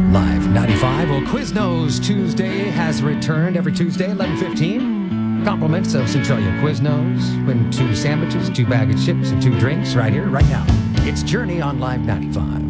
Live 95. Well, Quiznos Tuesday has returned every Tuesday, 11:15. Compliments of Centralia Quiznos. Win 2 sandwiches, 2 baggage chips, and 2 drinks right here, right now. It's Journey on Live 95.